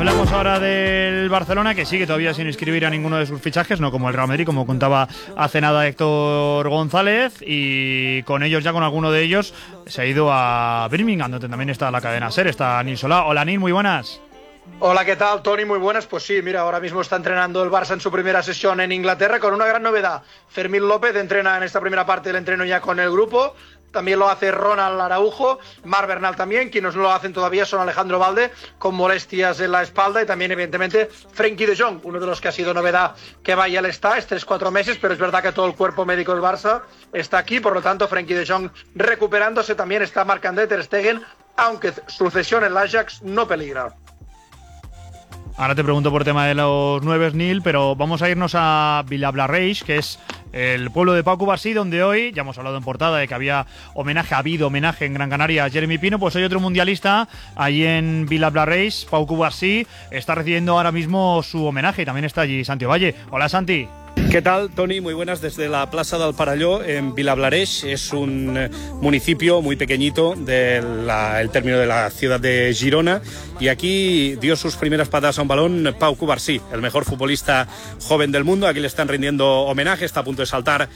Hablamos ahora del Barcelona, que sigue todavía sin inscribir a ninguno de sus fichajes, no como el Real Madrid, como contaba hace nada Héctor González, y con ellos, ya con alguno de ellos, se ha ido a Birmingham, donde también está la cadena SER, está Nil Solá. Hola Nil, muy buenas. Hola, ¿qué tal, Tony? Muy buenas. Pues sí, mira, ahora mismo está entrenando el Barça en su primera sesión en Inglaterra con una gran novedad. Fermín López entrena en esta primera parte del entreno ya con el grupo. También lo hace Ronald Araujo, Marc Bernal también. Quienes no lo hacen todavía son Alejandro Balde, con molestias en la espalda, y también, evidentemente, Frenkie de Jong, uno de los que ha sido novedad que vaya al está, es 3-4 meses, pero es verdad que todo el cuerpo médico del Barça está aquí, por lo tanto, Frenkie de Jong recuperándose. También está Marc-André ter Stegen, aunque su cesión en el Ajax no peligra. Ahora te pregunto por tema de los 9, Nil, pero vamos a irnos a Vilablareix, que es el pueblo de Pau Cubarsí, donde hoy, ya hemos hablado en portada de que ha habido homenaje en Gran Canaria a Jeremy Pino, pues hay otro mundialista allí en Vilablareix. Pau Cubarsí está recibiendo ahora mismo su homenaje y también está allí Santi Ovalle. Hola, Santi. ¿Qué tal, Toni? Muy buenas desde la Plaza del Parelló en Vilablareix. Es un municipio muy pequeñito del término de la ciudad de Girona, y aquí dio sus primeras patadas a un balón Pau Cubarsí, el mejor futbolista joven del mundo. Aquí le están rindiendo homenaje, está a punto de saltar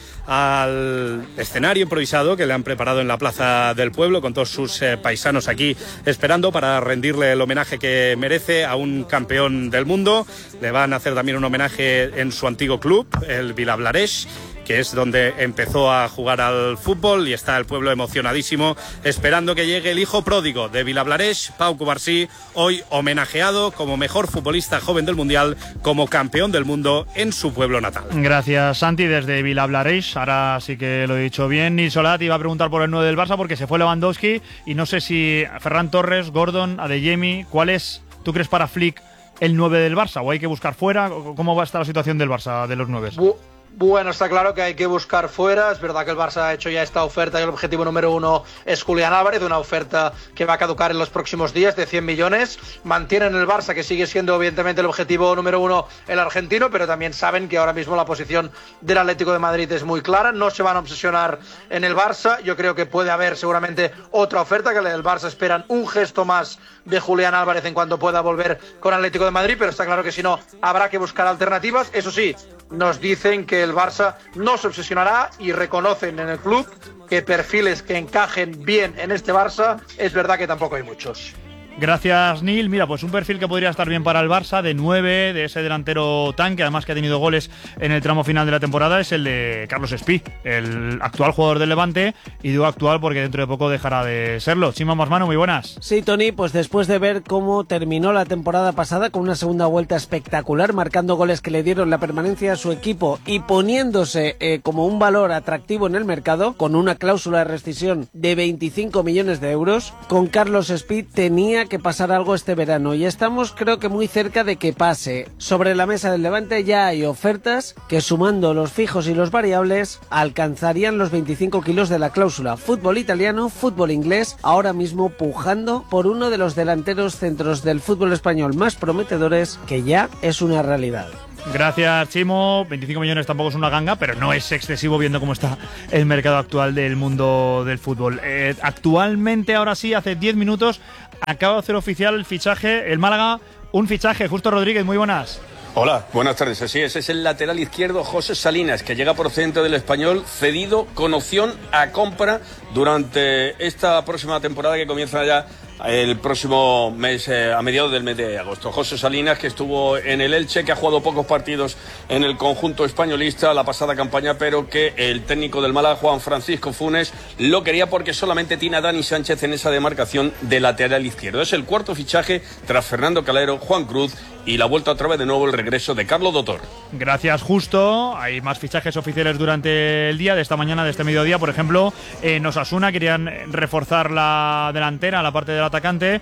al escenario improvisado que le han preparado en la Plaza del Pueblo, con todos sus paisanos aquí esperando para rendirle el homenaje que merece a un campeón del mundo. Le van a hacer también un homenaje en su antiguo club, el Vilablareix, que es donde empezó a jugar al fútbol, y está el pueblo emocionadísimo esperando que llegue el hijo pródigo de Vilablareix, Pau Cubarsí, hoy homenajeado como mejor futbolista joven del mundial, como campeón del mundo en su pueblo natal. Gracias, Santi, desde Vilablareix. Ahora sí que lo he dicho bien. Nil Solá te iba a preguntar por el 9 del Barça, porque se fue Lewandowski, y no sé si Ferran Torres, Gordon, Adeyemi, ¿cuál es, tú crees, para Flick el 9 del Barça? ¿O hay que buscar fuera? ¿Cómo va a estar la situación del Barça, de los 9? Bueno, está claro que hay que buscar fuera. Es verdad que el Barça ha hecho ya esta oferta y el objetivo número 1 es Julián Álvarez, una oferta que va a caducar en los próximos días, de 100 millones. Mantienen el Barça, que sigue siendo evidentemente el objetivo número 1, el argentino, pero también saben que ahora mismo la posición del Atlético de Madrid es muy clara. No se van a obsesionar en el Barça. Yo creo que puede haber seguramente otra oferta, que el Barça esperan un gesto más de Julián Álvarez en cuanto pueda volver con Atlético de Madrid, pero está claro que si no, habrá que buscar alternativas. Eso sí, nos dicen que el Barça no se obsesionará, y reconocen en el club que perfiles que encajen bien en este Barça, es verdad que tampoco hay muchos. Gracias, Nil. Mira, pues un perfil que podría estar bien para el Barça, de 9, de ese delantero tanque, además que ha tenido goles en el tramo final de la temporada, es el de Carlos Espí, el actual jugador del Levante, y digo actual porque dentro de poco dejará de serlo. Chima Masmano, muy buenas. Sí, Tony, pues después de ver cómo terminó la temporada pasada con una segunda vuelta espectacular, marcando goles que le dieron la permanencia a su equipo y poniéndose como un valor atractivo en el mercado, con una cláusula de rescisión de 25 millones de euros, con Carlos Espí tenía que pasar algo este verano, y estamos, creo que muy cerca de que pase. Sobre la mesa del Levante ya hay ofertas que, sumando los fijos y los variables, alcanzarían los 25 kilos de la cláusula. Fútbol italiano, fútbol inglés, ahora mismo pujando por uno de los delanteros centros del fútbol español más prometedores, que ya es una realidad. Gracias, Chimo. 25 millones tampoco es una ganga, pero no es excesivo viendo cómo está el mercado actual del mundo del fútbol. Actualmente, ahora sí, hace 10 minutos, acaba de hacer oficial el fichaje, el Málaga, un fichaje. Justo Rodríguez, muy buenas. Hola, buenas tardes. Así es el lateral izquierdo José Salinas, que llega procedente del Español, cedido con opción a compra durante esta próxima temporada que comienza ya el próximo mes, a mediados del mes de agosto. José Salinas, que estuvo en el Elche, que ha jugado pocos partidos en el conjunto españolista la pasada campaña, pero que el técnico del Málaga, Juan Francisco Funes, lo quería porque solamente tiene a Dani Sánchez en esa demarcación de lateral izquierdo. Es el cuarto fichaje tras Fernando Calero, Juan Cruz y la vuelta otra vez de nuevo el regreso de Carlos Dotor. Gracias, Justo. Hay más fichajes oficiales durante el día, de esta mañana, de este mediodía. Por ejemplo, en Osasuna querían reforzar la delantera, la parte del atacante,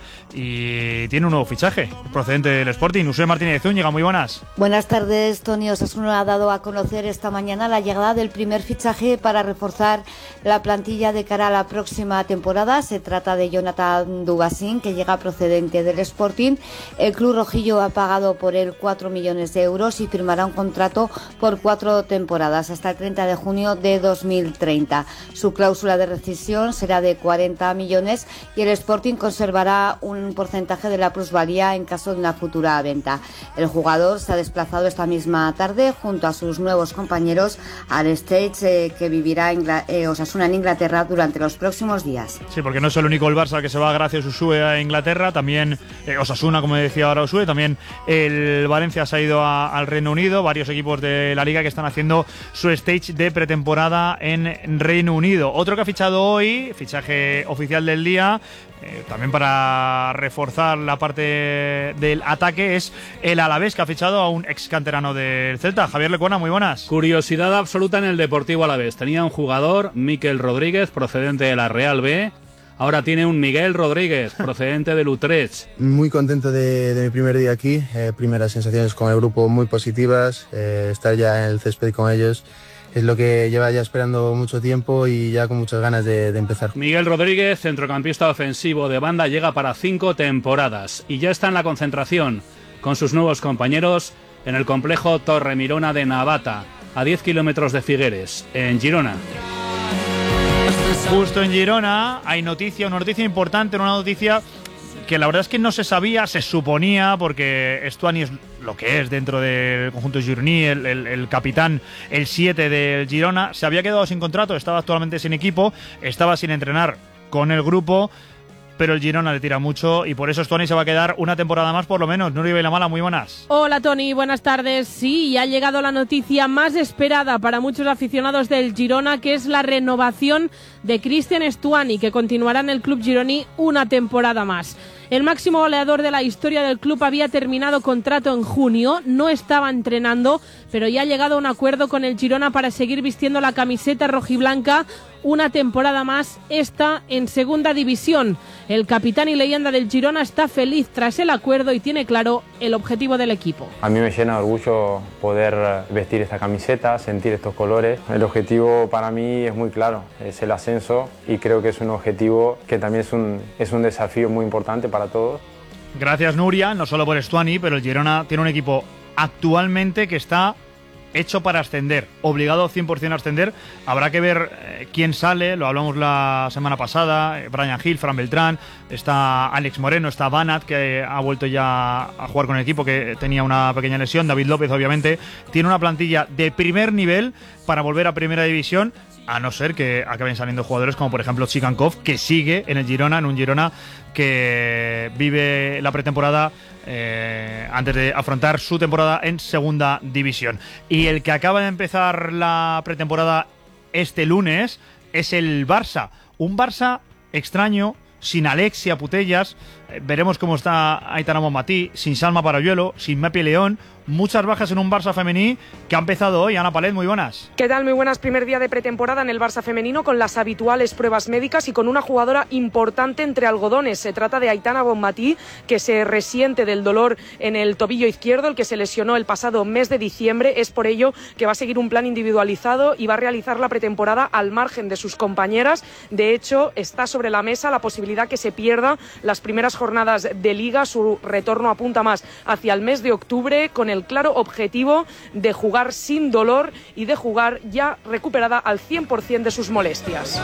y tiene un nuevo fichaje procedente del Sporting. José Martínez Zúñiga, muy buenas. Buenas tardes, Tony. Osasuna ha dado a conocer esta mañana la llegada del primer fichaje para reforzar la plantilla de cara a la próxima temporada. Se trata de Jonathan Dugasín, que llega procedente del Sporting. El club rojillo ha pagado por él 4 millones de euros y firmará un contrato por 4 temporadas hasta el 30 de junio de 2030. Su cláusula de rescisión será de 40 millones y el Sporting considerará conservará un porcentaje de la plusvalía en caso de una futura venta. El jugador se ha desplazado esta misma tarde junto a sus nuevos compañeros al stage que vivirá Osasuna en Inglaterra durante los próximos días. Sí, porque no es el único el Barça que se va gracias a Usue a Inglaterra, también Osasuna, como decía ahora Usue, también el Valencia se ha ido al Reino Unido, varios equipos de la Liga que están haciendo su stage de pretemporada en Reino Unido. Otro que ha fichado hoy, fichaje oficial del día, también para reforzar la parte del ataque, es el Alavés, que ha fichado a un ex canterano del Celta. Javier Lecuona, muy buenas. Curiosidad absoluta en el Deportivo Alavés. Tenía un jugador, Miquel Rodríguez, procedente de la Real B. Ahora tiene un Miguel Rodríguez, procedente del Utrecht. Muy contento de mi primer día aquí. Primeras sensaciones con el grupo muy positivas. Estar ya en el césped con ellos es lo que lleva ya esperando mucho tiempo y ya con muchas ganas de empezar. Miguel Rodríguez, centrocampista ofensivo de banda, llega para 5 temporadas y ya está en la concentración con sus nuevos compañeros en el complejo Torre Mirona de Navata, a 10 kilómetros de Figueres, en Girona. Justo en Girona hay una noticia importante, una noticia que la verdad es que no se sabía, se suponía, porque Stuani es lo que es dentro del conjunto gironí, el capitán, el 7 del Girona. Se había quedado sin contrato, estaba actualmente sin equipo, estaba sin entrenar con el grupo, pero el Girona le tira mucho y por eso Stuani se va a quedar una temporada más por lo menos. Nuria Vilamala, muy buenas. Hola Tony, buenas tardes. Sí, ha llegado la noticia más esperada para muchos aficionados del Girona, que es la renovación de Cristian Stuani, que continuará en el club gironí una temporada más. El máximo goleador de la historia del club había terminado contrato en junio, no estaba entrenando, pero ya ha llegado a un acuerdo con el Girona para seguir vistiendo la camiseta rojiblanca una temporada más, esta en segunda división. El capitán y leyenda del Girona está feliz tras el acuerdo y tiene claro el objetivo del equipo. A mí me llena de orgullo poder vestir esta camiseta, sentir estos colores. El objetivo para mí es muy claro, es el ascenso y creo que es un objetivo que también es un desafío muy importante para todos. Gracias Nuria, no solo por Stuani, pero el Girona tiene un equipo actualmente que está hecho para ascender, obligado 100% a ascender. Habrá que ver quién sale, lo hablamos la semana pasada, Brian Hill, Fran Beltrán, está Alex Moreno, está Banat, que ha vuelto ya a jugar con el equipo, que tenía una pequeña lesión, David López obviamente. Tiene una plantilla de primer nivel para volver a primera división, a no ser que acaben saliendo jugadores como por ejemplo Chikankov, que sigue en el Girona, en un Girona que vive la pretemporada antes de afrontar su temporada en segunda división. Y el que acaba de empezar la pretemporada este lunes es el Barça, un Barça extraño, sin Alexia Putellas. Veremos cómo está Aitana Bonmatí, sin Salma Parayuelo, sin Mapi León. Muchas bajas en un Barça femení que ha empezado hoy. Ana Palet, muy buenas. ¿Qué tal? Muy buenas. Primer día de pretemporada en el Barça femenino con las habituales pruebas médicas y con una jugadora importante entre algodones. Se trata de Aitana Bonmatí, que se resiente del dolor en el tobillo izquierdo, el que se lesionó el pasado mes de diciembre. Es por ello que va a seguir un plan individualizado y va a realizar la pretemporada al margen de sus compañeras. De hecho, está sobre la mesa la posibilidad que se pierda las primeras jornadas de Liga. Su retorno apunta más hacia el mes de octubre, con el claro objetivo de jugar sin dolor y de jugar ya recuperada al 100% de sus molestias.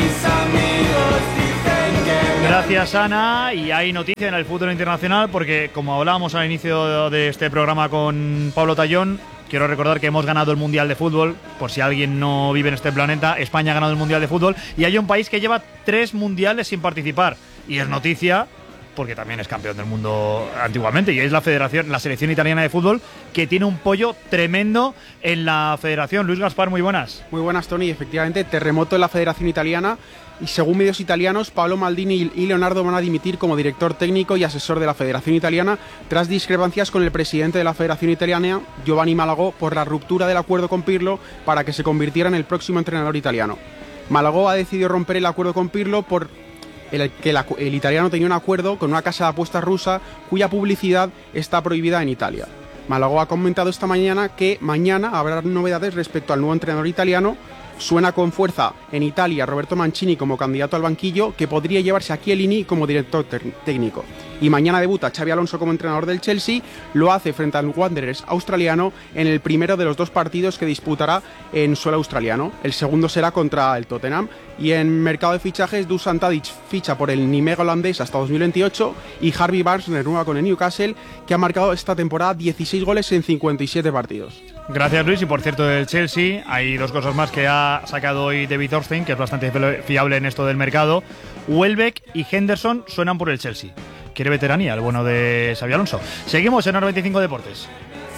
Gracias Ana, y hay noticia en el fútbol internacional porque, como hablábamos al inicio de este programa con Pablo Tallón, quiero recordar que hemos ganado el Mundial de Fútbol. Por si alguien no vive en este planeta, España ha ganado el Mundial de Fútbol y hay un país que lleva 3 mundiales sin participar, y es noticia porque también es campeón del mundo antiguamente, y es la selección italiana de fútbol, que tiene un pollo tremendo en la federación. Luis Gaspar, muy buenas. Muy buenas, Tony. Efectivamente, terremoto en la federación italiana, y según medios italianos, Paolo Maldini y Leonardo van a dimitir como director técnico y asesor de la federación italiana tras discrepancias con el presidente de la federación italiana, Giovanni Malagò, por la ruptura del acuerdo con Pirlo para que se convirtiera en el próximo entrenador italiano. Malagò ha decidido romper el acuerdo con Pirlo por el italiano tenía un acuerdo con una casa de apuestas rusa cuya publicidad está prohibida en Italia. Malagò ha comentado esta mañana que mañana habrá novedades respecto al nuevo entrenador italiano. Suena con fuerza en Italia Roberto Mancini como candidato al banquillo, que podría llevarse a Chiellini como director técnico. Y mañana debuta Xabi Alonso como entrenador del Chelsea, lo hace frente al Wanderers australiano en el primero de los 2 partidos que disputará en suelo australiano. El segundo será contra el Tottenham. Y en mercado de fichajes, Dusan Tadic ficha por el Nijmegen holandés hasta 2028 y Harvey Barnes renueva con el Newcastle, que ha marcado esta temporada 16 goles en 57 partidos. Gracias, Luis. Y por cierto, del Chelsea hay 2 cosas más que ha sacado hoy David Ornstein, que es bastante fiable en esto del mercado. Welbeck y Henderson suenan por el Chelsea. Quiere veteranía el bueno de Xabi Alonso. Seguimos en 25 Deportes.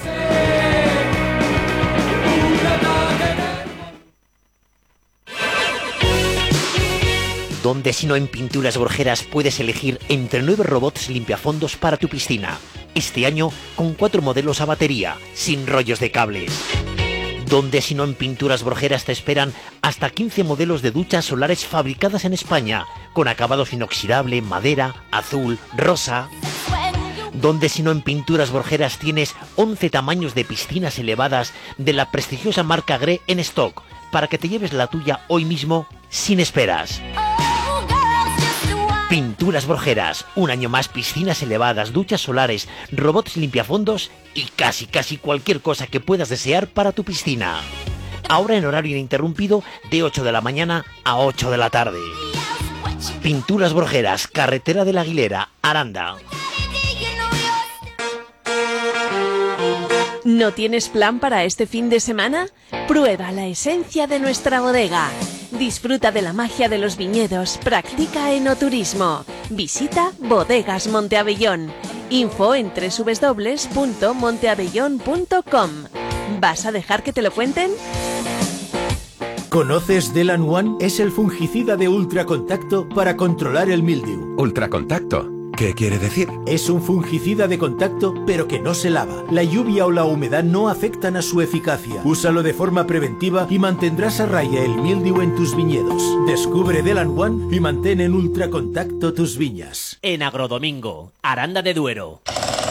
Donde si no en Pinturas Borjeras puedes elegir entre 9 robots limpiafondos para tu piscina. Este año con 4 modelos a batería, sin rollos de cables. Donde si no en Pinturas Borjeras te esperan hasta 15 modelos de duchas solares fabricadas en España, con acabados inoxidable, madera, azul, rosa. Donde si no en Pinturas Borjeras tienes 11 tamaños de piscinas elevadas de la prestigiosa marca Gré en stock, para que te lleves la tuya hoy mismo sin esperas. Pinturas Borjeras, un año más piscinas elevadas, duchas solares, robots limpiafondos y casi cualquier cosa que puedas desear para tu piscina. Ahora en horario ininterrumpido de 8 de la mañana a 8 de la tarde. Pinturas Borjeras, carretera de la Aguilera, Aranda. ¿No tienes plan para este fin de semana? Prueba la esencia de nuestra bodega. Disfruta de la magia de los viñedos, practica enoturismo. Visita Bodegas Monteabellón. Info en www.monteabellón.com. ¿Vas a dejar que te lo cuenten? ¿Conoces Delan One? Es el fungicida de ultracontacto para controlar el mildiu. ¿Ultracontacto? ¿Qué quiere decir? Es un fungicida de contacto, pero que no se lava. La lluvia o la humedad no afectan a su eficacia. Úsalo de forma preventiva y mantendrás a raya el mildiu en tus viñedos. Descubre Delan One y mantén en ultracontacto tus viñas. En Agrodomingo, Aranda de Duero.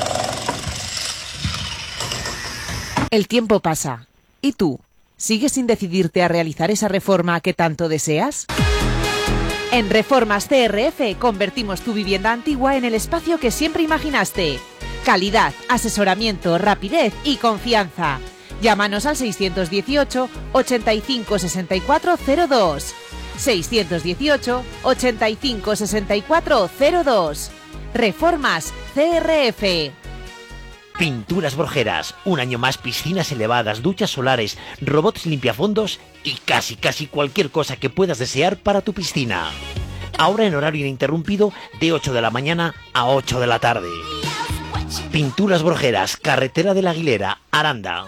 El tiempo pasa. ¿Y tú? ¿Sigues sin decidirte a realizar esa reforma que tanto deseas? En Reformas CRF convertimos tu vivienda antigua en el espacio que siempre imaginaste. Calidad, asesoramiento, rapidez y confianza. Llámanos al 618 85 64 02. 618 85 64 02. Reformas CRF. Pinturas Borjeras, un año más piscinas elevadas, duchas solares, robots limpiafondos y casi cualquier cosa que puedas desear para tu piscina. Ahora en horario ininterrumpido de 8 de la mañana a 8 de la tarde. Pinturas Borjeras, carretera de la Aguilera, Aranda.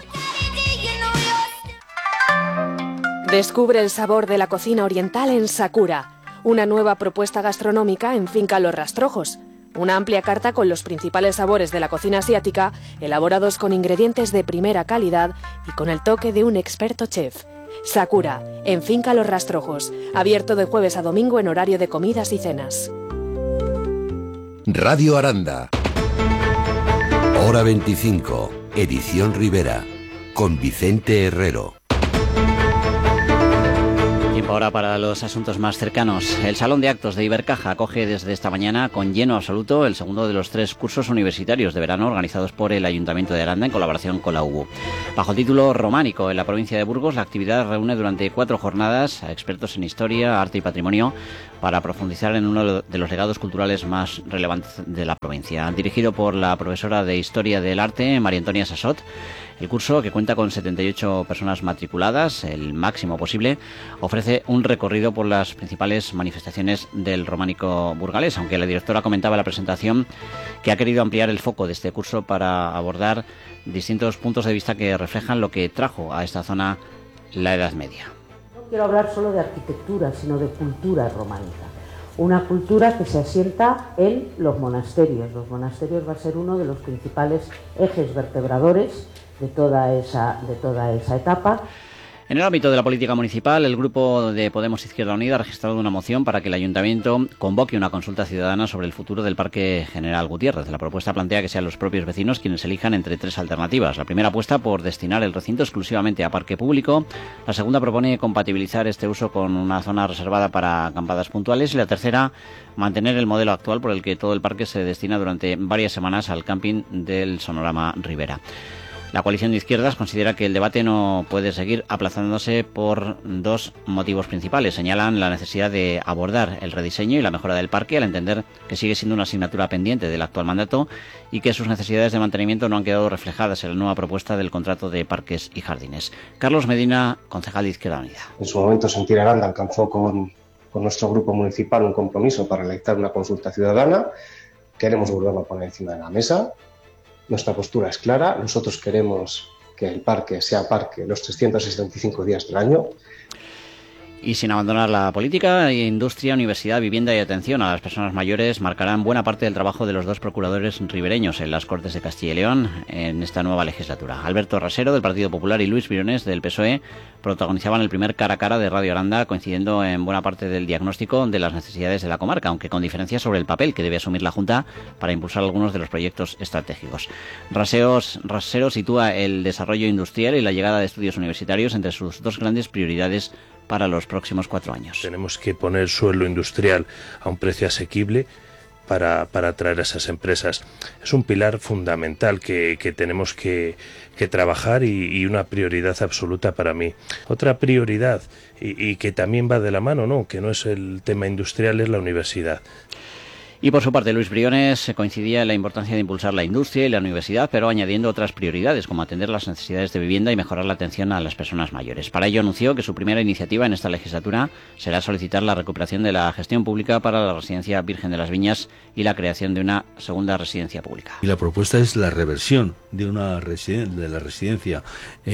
Descubre el sabor de la cocina oriental en Sakura, una nueva propuesta gastronómica en Finca Los Rastrojos. Una amplia carta con los principales sabores de la cocina asiática, elaborados con ingredientes de primera calidad y con el toque de un experto chef. Sakura, en Finca Los Rastrojos, abierto de jueves a domingo en horario de comidas y cenas. Radio Aranda. Hora 25, edición Rivera, con Vicente Herrero. Tiempo ahora para los asuntos más cercanos. El Salón de Actos de Ibercaja acoge desde esta mañana con lleno absoluto el segundo de los 3 cursos universitarios de verano organizados por el Ayuntamiento de Aranda en colaboración con la UBU. Bajo el título Románico en la provincia de Burgos, la actividad reúne durante 4 jornadas a expertos en historia, arte y patrimonio para profundizar en uno de los legados culturales más relevantes de la provincia. Dirigido por la profesora de Historia del Arte, María Antonia Sassot, el curso, que cuenta con 78 personas matriculadas, el máximo posible, ofrece un recorrido por las principales manifestaciones del románico burgalés, aunque la directora comentaba en la presentación que ha querido ampliar el foco de este curso para abordar distintos puntos de vista que reflejan lo que trajo a esta zona la Edad Media. No quiero hablar solo de arquitectura, sino de cultura románica. Una cultura que se asienta en los monasterios. Los monasterios va a ser uno de los principales ejes vertebradores de toda esa etapa. En el ámbito de la política municipal, el grupo de Podemos Izquierda Unida ha registrado una moción para que el Ayuntamiento convoque una consulta ciudadana sobre el futuro del Parque General Gutiérrez. La propuesta plantea que sean los propios vecinos quienes elijan entre 3 alternativas. La primera apuesta por destinar el recinto exclusivamente a parque público. La segunda propone compatibilizar este uso con una zona reservada para acampadas puntuales. Y la tercera, mantener el modelo actual por el que todo el parque se destina durante varias semanas al camping del Sonorama Ribera. La coalición de izquierdas considera que el debate no puede seguir aplazándose por 2 motivos principales. Señalan la necesidad de abordar el rediseño y la mejora del parque al entender que sigue siendo una asignatura pendiente del actual mandato y que sus necesidades de mantenimiento no han quedado reflejadas en la nueva propuesta del contrato de parques y jardines. Carlos Medina, concejal de Izquierda Unida. En su momento Sentir Aranda alcanzó con nuestro grupo municipal un compromiso para realizar una consulta ciudadana. Queremos volverlo a poner encima de la mesa. Nuestra postura es clara, nosotros queremos que el parque sea parque los 365 días del año. Y sin abandonar la política, industria, universidad, vivienda y atención a las personas mayores marcarán buena parte del trabajo de los 2 procuradores ribereños en las Cortes de Castilla y León en esta nueva legislatura. Alberto Rasero, del Partido Popular, y Luis Briones, del PSOE, protagonizaban el primer cara a cara de Radio Aranda, coincidiendo en buena parte del diagnóstico de las necesidades de la comarca, aunque con diferencias sobre el papel que debe asumir la Junta para impulsar algunos de los proyectos estratégicos. Rasero sitúa el desarrollo industrial y la llegada de estudios universitarios entre sus 2 grandes prioridades para los próximos 4 años. Tenemos que poner suelo industrial a un precio asequible para atraer a esas empresas. Es un pilar fundamental que tenemos que trabajar y una prioridad absoluta para mí. Otra prioridad y que también va de la mano, ¿no?, que no es el tema industrial, es la universidad. Y por su parte, Luis Briones coincidía en la importancia de impulsar la industria y la universidad, pero añadiendo otras prioridades, como atender las necesidades de vivienda y mejorar la atención a las personas mayores. Para ello anunció que su primera iniciativa en esta legislatura será solicitar la recuperación de la gestión pública para la Residencia Virgen de las Viñas y la creación de una segunda residencia pública. Y la propuesta es la reversión de la Residencia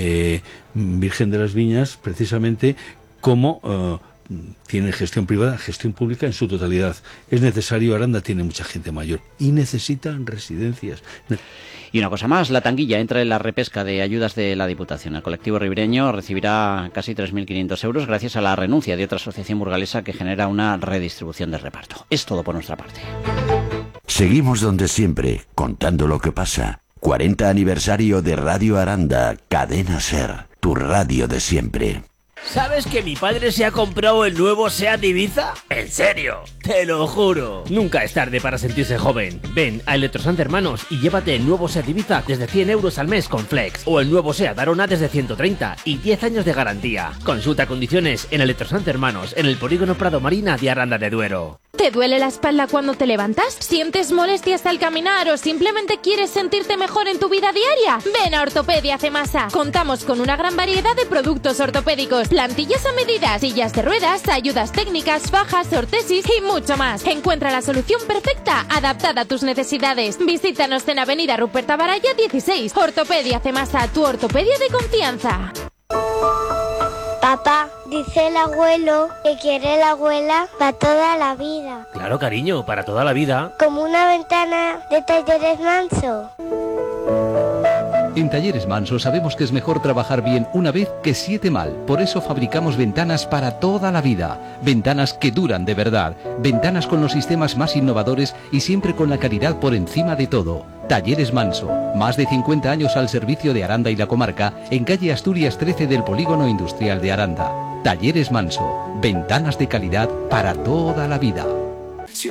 Virgen de las Viñas, precisamente como tiene gestión privada, gestión pública en su totalidad. Es necesario, Aranda tiene mucha gente mayor y necesitan residencias. Y una cosa más, la Tanguilla entra en la repesca de ayudas de la Diputación. El colectivo ribereño recibirá casi 3.500 euros gracias a la renuncia de otra asociación burgalesa que genera una redistribución del reparto. Es todo por nuestra parte. Seguimos donde siempre, contando lo que pasa. 40 aniversario de Radio Aranda, Cadena SER, tu radio de siempre. ¿Sabes que mi padre se ha comprado el nuevo SEAT Ibiza? ¿En serio? Te lo juro. Nunca es tarde para sentirse joven. Ven a Electrosant Hermanos y llévate el nuevo SEAT Ibiza desde 100 euros al mes con Flex. O el nuevo SEAT Arona desde 130 y 10 años de garantía. Consulta condiciones en Electrosant Hermanos, en el polígono Prado Marina de Aranda de Duero. ¿Te duele la espalda cuando te levantas? ¿Sientes molestias al caminar o simplemente quieres sentirte mejor en tu vida diaria? Ven a Ortopedia Cemasa. Contamos con una gran variedad de productos ortopédicos, plantillas a medida, sillas de ruedas, ayudas técnicas, fajas, ortesis y mucho más. Encuentra la solución perfecta, adaptada a tus necesidades. Visítanos en Avenida Ruperta Baraya 16. Ortopedia Cemasa, tu ortopedia de confianza. Papá, dice el abuelo que quiere la abuela para toda la vida. Claro, cariño, para toda la vida. Como una ventana de Talleres Manso. En Talleres Manso sabemos que es mejor trabajar bien una vez que 7 mal. Por eso fabricamos ventanas para toda la vida. Ventanas que duran de verdad. Ventanas con los sistemas más innovadores y siempre con la calidad por encima de todo. Talleres Manso. Más de 50 años al servicio de Aranda y la comarca, en calle Asturias 13 del Polígono Industrial de Aranda. Talleres Manso. Ventanas de calidad para toda la vida.